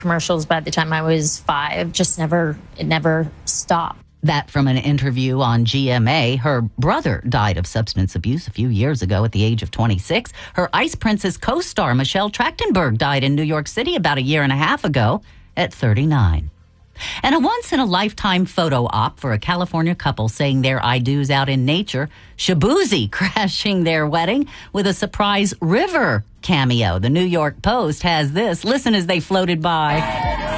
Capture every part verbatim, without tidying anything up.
commercials by the time I was five. Just never, it never stopped. That from an interview on G M A. Her brother died of substance abuse a few years ago at the age of twenty-six. Her Ice Princess co-star Michelle Trachtenberg died in New York City about a year and a half ago at thirty-nine. And a once-in-a-lifetime photo op for a California couple saying their I do's out in nature. Shaboozey crashing their wedding with a surprise river cameo. The New York Post has this. Listen as they floated by.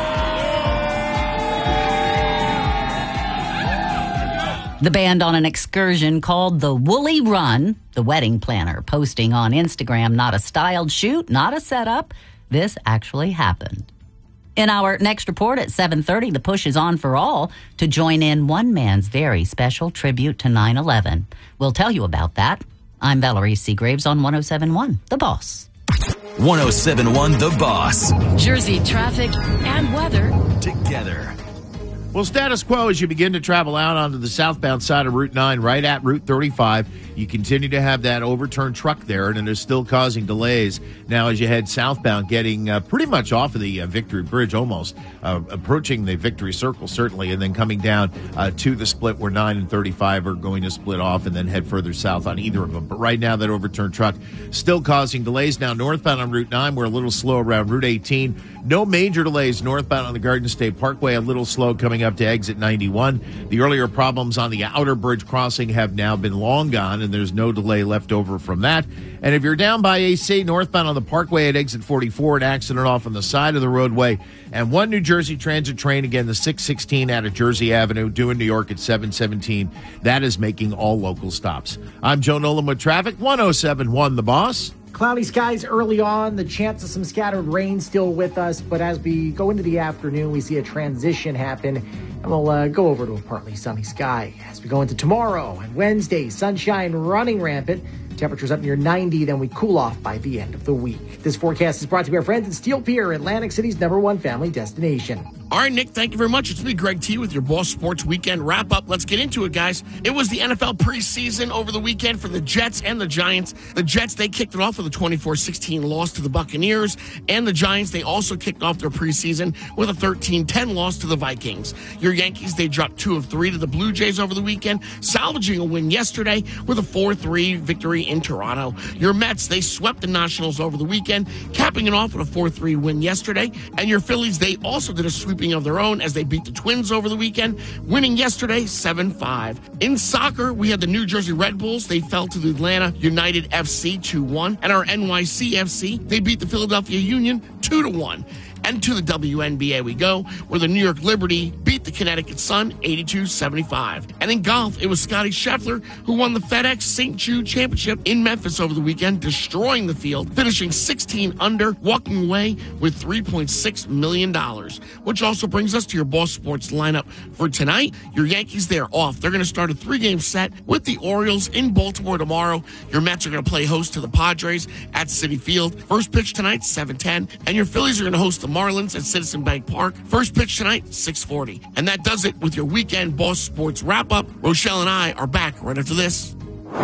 The band on an excursion called the Woolly Run. The wedding planner posting on Instagram, not a styled shoot, not a setup. This actually happened. In our next report at seven thirty, the push is on for all to join in one man's very special tribute to nine eleven. We'll tell you about that. I'm Valerie Seagraves on one oh seven point one, The Boss. one oh seven point one The Boss. Jersey traffic and weather together. Well, status quo as you begin to travel out onto the southbound side of Route nine, right at Route thirty-five. You continue to have that overturned truck there, and it is still causing delays. Now, as you head southbound, getting uh, pretty much off of the uh, Victory Bridge, almost uh, approaching the Victory Circle, certainly, and then coming down uh, to the split where nine and thirty-five are going to split off and then head further south on either of them. But right now, that overturned truck still causing delays. Now, northbound on Route nine, we're a little slow around Route eighteen. No major delays northbound on the Garden State Parkway, a little slow coming up to exit ninety-one. The earlier problems on the outer bridge crossing have now been long gone, and there's no delay left over from that. And if you're down by A C, northbound on the Parkway at exit forty-four, an accident off on the side of the roadway. And one New Jersey Transit train, again, the six sixteen out of Jersey Avenue, due in New York at seven seventeen. That is making all local stops. I'm Joe Nolan with traffic, one oh seven point one The Boss. Cloudy skies early on, the chance of some scattered rain still with us, but as we go into the afternoon, we see a transition happen, and we'll uh, go over to a partly sunny sky. As we go into tomorrow and Wednesday, sunshine running rampant, temperatures up near ninety, then we cool off by the end of the week. This forecast is brought to you by our friends at Steel Pier, Atlantic City's number one family destination. All right, Nick, thank you very much. It's me, Greg T, with your Boss Sports Weekend wrap-up. Let's get into it, guys. It was the N F L preseason over the weekend for the Jets and the Giants. The Jets, they kicked it off with a twenty-four sixteen loss to the Buccaneers, and the Giants, they also kicked off their preseason with a thirteen ten loss to the Vikings. Your Yankees, they dropped two of three to the Blue Jays over the weekend, salvaging a win yesterday with a four three victory in Toronto. Your Mets, they swept the Nationals over the weekend, capping it off with a four three win yesterday. And your Phillies, they also did a sweeping of their own as they beat the Twins over the weekend, winning yesterday seven five. In soccer, we had the New Jersey Red Bulls. They fell to the Atlanta United F C two one. And our N Y C F C, they beat the Philadelphia Union two to one. And to the W N B A we go, where the New York Liberty beat the Connecticut Sun eighty-two seventy-five. And in golf, it was Scotty Scheffler who won the FedEx Saint Jude Championship in Memphis over the weekend, destroying the field, finishing sixteen under, walking away with three point six million dollars. Which also brings us to your Boss Sports lineup for tonight. Your Yankees, they're off. They're going to start a three-game set with the Orioles in Baltimore tomorrow. Your Mets are going to play host to the Padres at Citi Field. First pitch tonight, seven ten. And your Phillies are going to host the Marlins at Citizen Bank Park. First pitch tonight, six forty. And that does it with your weekend Boss Sports wrap-up. Rochelle and I are back right after this.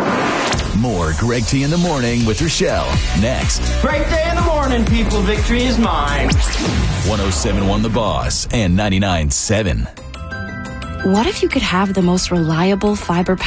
More Greg T in the morning with Rochelle. Next. Great day in the morning, people. Victory is mine. one oh seven point one The Boss and ninety-nine point seven. What if you could have the most reliable fiber